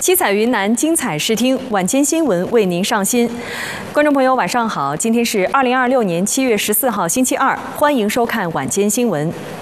七彩云南，精彩视听，晚间新闻为您上新。观众朋友，晚上好，今天是2026年7月14号，星期二，欢迎收看晚间新闻。